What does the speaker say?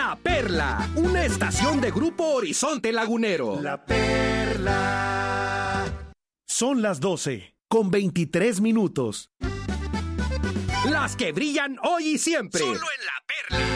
La Perla, una estación de Grupo Horizonte Lagunero. La Perla. Son las 12:23. Las que brillan hoy y siempre. Solo en La Perla.